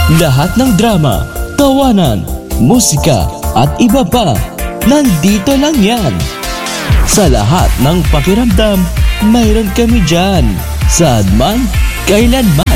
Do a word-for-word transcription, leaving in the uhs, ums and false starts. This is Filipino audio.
Lahat ng drama, tawanan, musika at iba pa, nandito lang yan. Sa lahat ng pakiramdam, mayroon kami dyan. Saan man, kailan man.